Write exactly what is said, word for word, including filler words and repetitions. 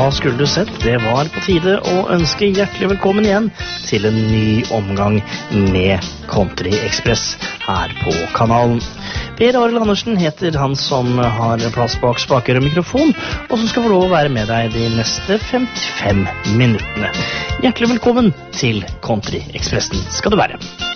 skulle du sett, det var på tide å ønske hjertelig velkommen igjen til en ny omgang med Country Express her på kanalen. Per Arild Andersen heter han som har plass bak spaker og mikrofon, og som skal få lov å være med deg de neste femtifem minuttene. Hjertelig velkommen til Country Expressen skal du være.